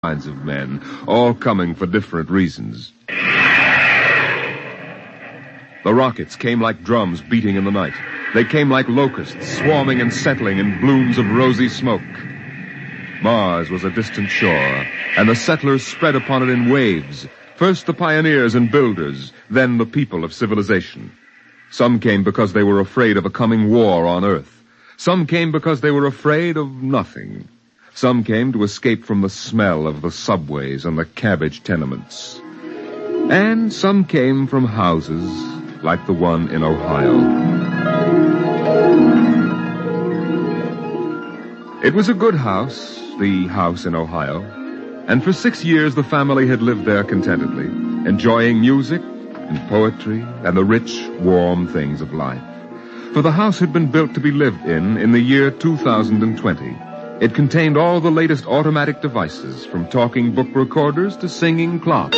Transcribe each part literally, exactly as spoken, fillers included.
kinds of men, all coming for different reasons. The rockets came like drums beating in the night. They came like locusts, swarming and settling in blooms of rosy smoke. Mars was a distant shore, and the settlers spread upon it in waves. First the pioneers and builders, then the people of civilization. Some came because they were afraid of a coming war on Earth. Some came because they were afraid of nothing. Some came to escape from the smell of the subways and the cabbage tenements. And some came from houses like the one in Ohio. It was a good house, the house in Ohio, and for six years the family had lived there contentedly, enjoying music and poetry and the rich, warm things of life. For the house had been built to be lived in in the year two thousand twenty. It contained all the latest automatic devices, from talking book recorders to singing clocks.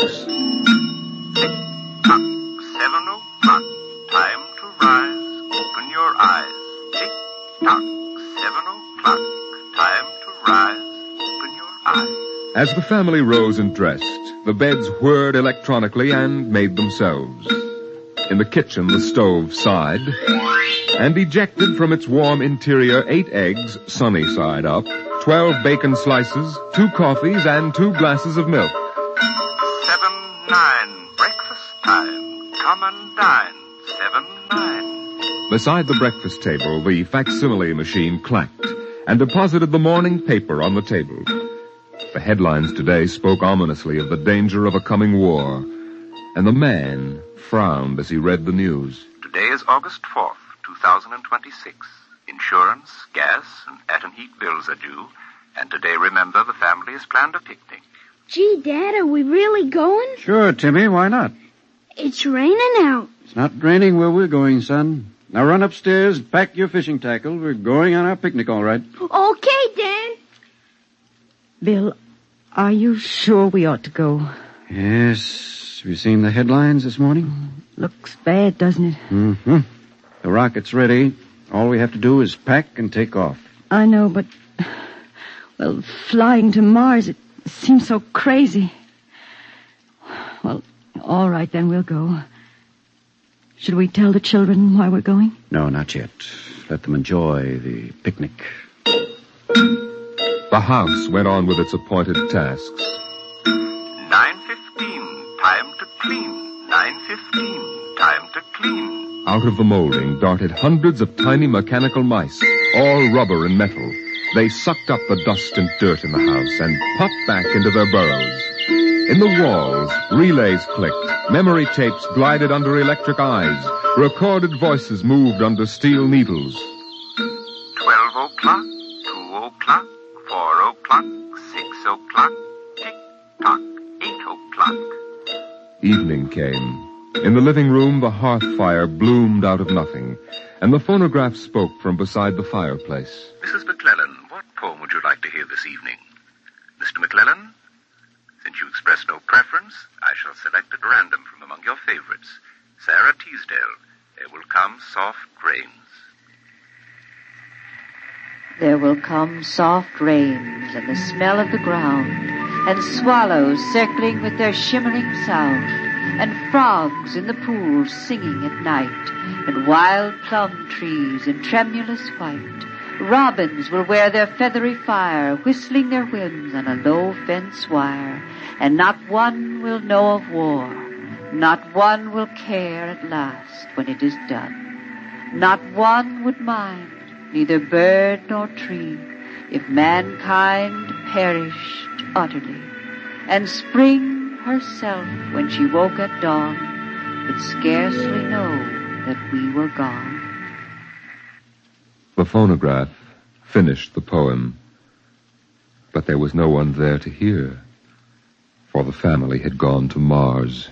Tick-tock, seven o'clock, time to rise, open your eyes. Tick-tock, seven o'clock, time to rise, open your eyes. As the family rose and dressed, the beds whirred electronically and made themselves. In the kitchen, the stove sighed, and ejected from its warm interior eight eggs, sunny side up, twelve bacon slices, two coffees, and two glasses of milk. Seven, nine, breakfast time. Come and dine. Seven, nine. Beside the breakfast table, the facsimile machine clacked and deposited the morning paper on the table. The headlines today spoke ominously of the danger of a coming war, and the man frowned as he read the news. Today is August fourth, two thousand twenty-six. Insurance, gas, and at and heat bills are due. And today, remember, the family has planned a picnic. Gee, Dad, are we really going? Sure, Timmy, why not? It's raining out. It's not raining where we're going, son. Now run upstairs, pack your fishing tackle. We're going on our picnic, all right. Okay, Dad. Bill, are you sure we ought to go? Yes. Have you seen the headlines this morning? Looks bad, doesn't it? Mm-hmm. The rocket's ready. All we have to do is pack and take off. I know, but... Well, flying to Mars, it seems so crazy. Well, all right, then we'll go. Should we tell the children why we're going? No, not yet. Let them enjoy the picnic. The house went on with its appointed tasks. Nine fifteen, time to clean. Nine fifteen, time to clean. Out of the molding darted hundreds of tiny mechanical mice, all rubber and metal. They sucked up the dust and dirt in the house and popped back into their burrows. In the walls, relays clicked, memory tapes glided under electric eyes, recorded voices moved under steel needles. Twelve o'clock, two o'clock, four o'clock, six o'clock, tick-tock, eight o'clock. Evening came. In the living room, the hearth fire bloomed out of nothing, and the phonograph spoke from beside the fireplace. Missus McClellan, what poem would you like to hear this evening? Mister McClellan, since you expressed no preference, I shall select at random from among your favorites. Sarah Teasdale, There Will Come Soft Rains. There will come soft rains and the smell of the ground, and swallows circling with their shimmering sound, and frogs in the pools singing at night, and wild plum trees in tremulous white. Robins will wear their feathery fire, whistling their whims on a low fence wire, and not one will know of war, not one will care at last when it is done. Not one would mind, neither bird nor tree, if mankind perished utterly, and spring herself, when she woke at dawn, would scarcely know that we were gone. The phonograph finished the poem, but there was no one there to hear, for the family had gone to Mars.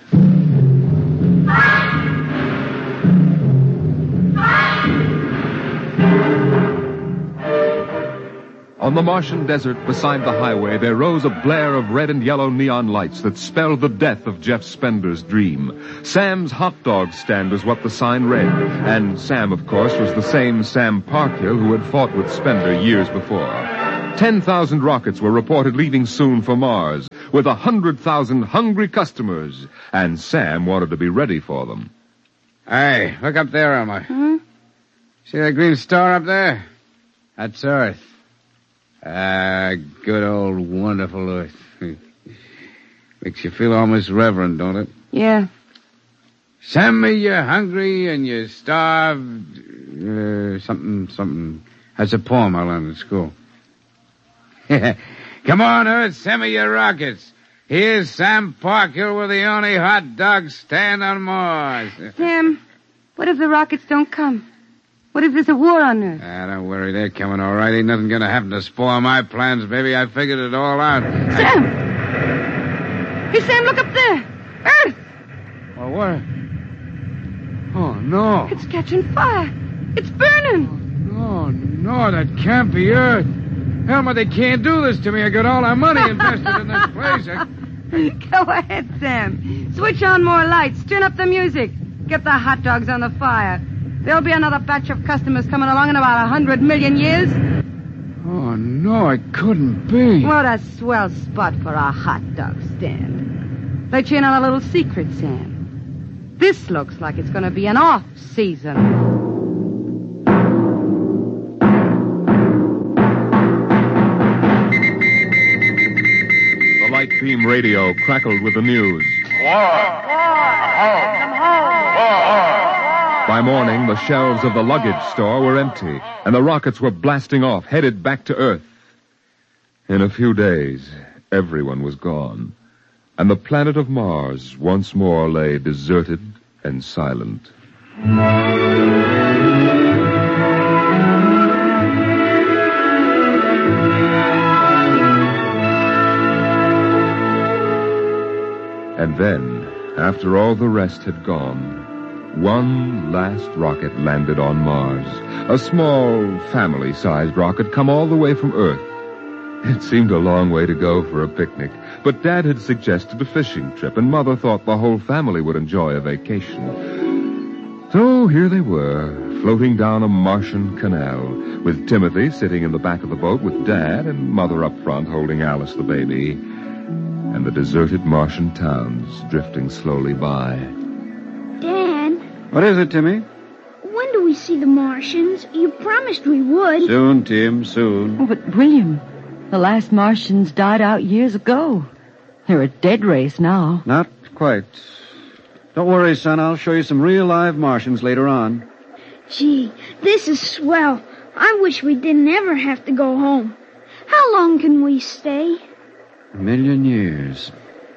On the Martian desert beside the highway, there rose a blare of red and yellow neon lights that spelled the death of Jeff Spender's dream. Sam's hot dog stand was what the sign read, and Sam, of course, was the same Sam Parkhill who had fought with Spender years before. Ten thousand rockets were reported leaving soon for Mars, with a hundred thousand hungry customers, and Sam wanted to be ready for them. Hey, look up there, Elmer. Hmm? See that green star up there? That's Earth. Ah, good old wonderful Earth. Makes you feel almost reverent, don't it? Yeah. Send me you're hungry and you're starved. Uh, something, something. That's a poem I learned in school. Come on, Earth, send me your rockets. Here's Sam Parker with the only hot dog stand on Mars. Sam, what if the rockets don't come? What if there's a war on Earth? Ah, don't worry, they're coming all right. Ain't nothing gonna happen to spoil my plans, baby. I figured it all out. Sam! Hey, Sam, look up there. Earth! Oh, what? Oh, no. It's catching fire. It's burning. No, no, that can't be Earth. Elmer, they can't do this to me. I got all our money invested in this place. I... Go ahead, Sam. Switch on more lights. Turn up the music. Get the hot dogs on the fire. There'll be another batch of customers coming along in about a hundred million years. Oh, no, it couldn't be. What a swell spot for a hot dog stand. Let you in on a little secret, Sam. This looks like it's going to be an off-season. The light beam radio crackled with the news. By morning, the shelves of the luggage store were empty, and the rockets were blasting off, headed back to Earth. In a few days, everyone was gone, and the planet of Mars once more lay deserted and silent. And then, after all the rest had gone, one last rocket landed on Mars. A small, family-sized rocket come all the way from Earth. It seemed a long way to go for a picnic, but Dad had suggested a fishing trip, and Mother thought the whole family would enjoy a vacation. So here they were, floating down a Martian canal, with Timothy sitting in the back of the boat with Dad and Mother up front holding Alice the baby, and the deserted Martian towns drifting slowly by. Dad, What is it, Timmy? when do we see the Martians? You promised we would. Soon, Tim, soon. Oh, but William, the last Martians died out years ago. They're a dead race now. Not quite. Don't worry, son. I'll show you some real live Martians later on. Gee, this is swell. I wish we didn't ever have to go home. How long can we stay? A million years.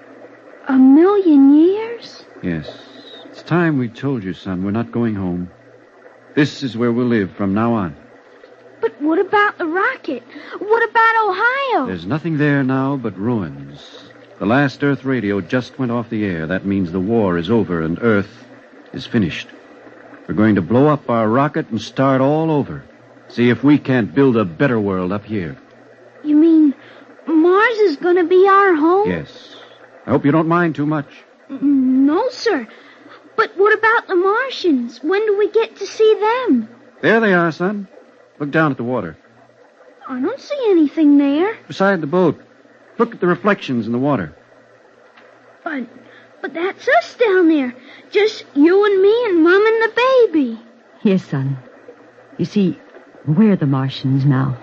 A million years? Yes. It's time we told you, son. We're not going home. This is where we'll live from now on. But what about the rocket? What about Ohio? There's nothing there now but ruins. The last Earth radio just went off the air. That means the war is over and Earth is finished. We're going to blow up our rocket and start all over. See if we can't build a better world up here. You mean Mars is going to be our home? Yes. I hope you don't mind too much. No, sir. But what about the Martians? When do we get to see them? There they are, son. Look down at the water. I don't see anything there. Beside the boat. Look at the reflections in the water. But, but that's us down there. Just you and me and Mom and the baby. Yes, son. You see, we're the Martians now.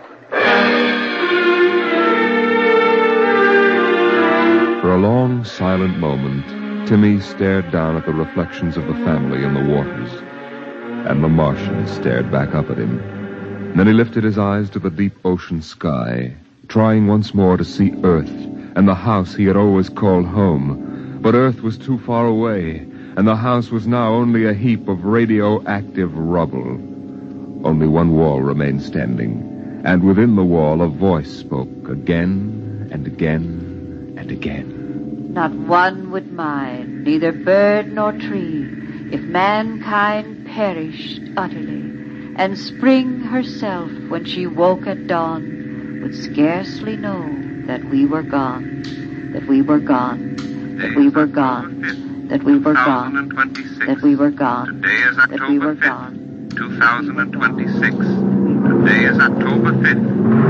For a long, silent moment, Timmy stared down at the reflections of the family in the waters, and the Martian stared back up at him. Then he lifted his eyes to the deep ocean sky, trying once more to see Earth and the house he had always called home. But Earth was too far away, and the house was now only a heap of radioactive rubble. Only one wall remained standing, and within the wall a voice spoke again and again and again. Not one would mind, neither bird nor tree, if mankind perished utterly, and spring herself, when she woke at dawn, would scarcely know that we were gone, that we were gone, that we were gone, that we were gone, that we were gone, Today is that we were October gone. fifth, two thousand twenty-six. Today is October fifth.